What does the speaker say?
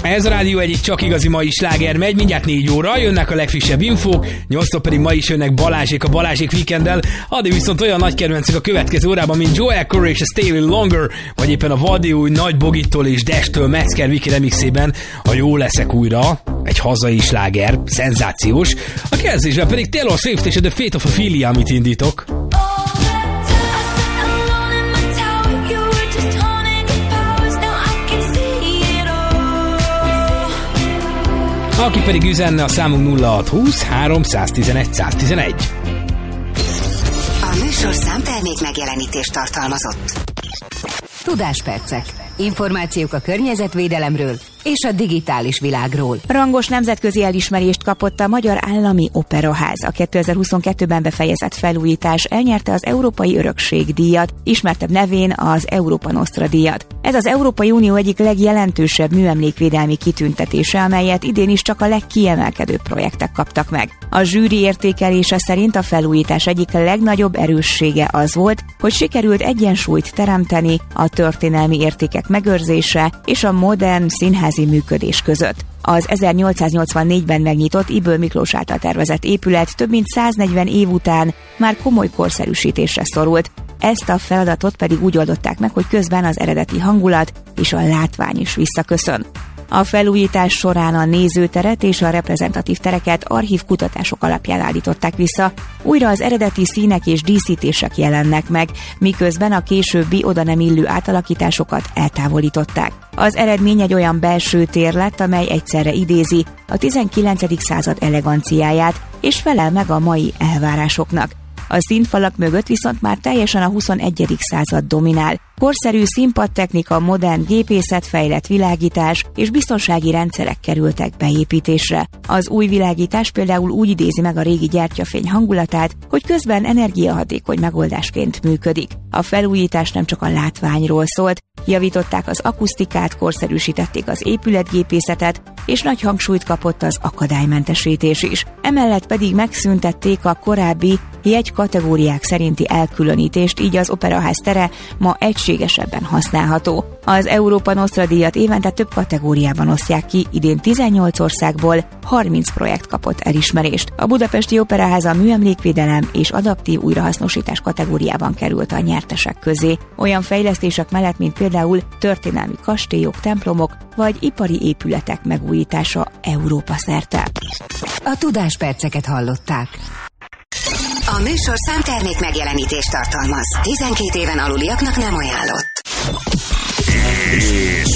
Ez a rádió egyik csak igazi mai sláger megy, mindjárt 4 óra, jönnek a legfrissebb infók, 8-tól pedig ma is jönnek Balázsék a Balázsék Weekenddel, addig viszont olyan nagy kedvencek a következő órában, mint Joel Corey és a Stay a Little Longer, vagy éppen a Vadi új Nagy Bogitól és Destől Metzger Viki remixében a Jó leszek újra, egy hazai sláger, szenzációs, a kezdésben pedig Taylor Swift és a The Fate of Ophelia, amit indítok. Aki pedig üzenne, a számunk 0620 311 111. A műsor számtermék megjelenítést tartalmazott. Tudáspercek. Információk a környezetvédelemről és a digitális világról. Rangos nemzetközi elismerést kapott a Magyar Állami Operaház. A 2022-ben befejezett felújítás elnyerte az Európai Örökség díjat, ismertebb nevén az Europa Nostra díjat. Ez az Európai Unió egyik legjelentősebb műemlékvédelmi kitüntetése, amelyet idén is csak a legkiemelkedőbb projektek kaptak meg. A zsűri értékelése szerint a felújítás egyik legnagyobb erőssége az volt, hogy sikerült egyensúlyt teremteni a történelmi értékek megőrzése és a modern színházi működés között. Az 1884-ben megnyitott Ybl Miklós által tervezett épület több mint 140 év után már komoly korszerűsítésre szorult, ezt a feladatot pedig úgy oldották meg, hogy közben az eredeti hangulat és a látvány is visszaköszön. A felújítás során a nézőteret és a reprezentatív tereket archív kutatások alapján állították vissza, újra az eredeti színek és díszítések jelennek meg, miközben a későbbi oda nem illő átalakításokat eltávolították. Az eredmény egy olyan belső tér lett, amely egyszerre idézi a 19. század eleganciáját és felel meg a mai elvárásoknak. A színfalak mögött viszont már teljesen a 21. század dominál. Korszerű színpadtechnika, modern gépészet, fejlett világítás és biztonsági rendszerek kerültek beépítésre. Az új világítás például úgy idézi meg a régi gyertyafény hangulatát, hogy közben energiahatékony megoldásként működik. A felújítás nem csak a látványról szólt, javították az akusztikát, korszerűsítették az épületgépészetet, és nagy hangsúlyt kapott az akadálymentesítés is. Emellett pedig megszüntették a korábbi jegykategóriák szerinti elkülönítést, így az Operaház tere ma egységesebben használható. Az Europa Nostra díjat évente több kategóriában osztják ki, idén 18 országból 30 projekt kapott elismerést. A Budapesti Operaház a műemlékvédelem és adaptív újrahasznosítás kategóriában került a nyertesek közé. Olyan fejlesztések mellett, mint például történelmi kastélyok, templomok vagy ipari épületek megújítása Európa szerte. A tudásperceket hallották. A műsor számtermék megjelenítést tartalmaz. 12 éven aluliaknak nem ajánlott. És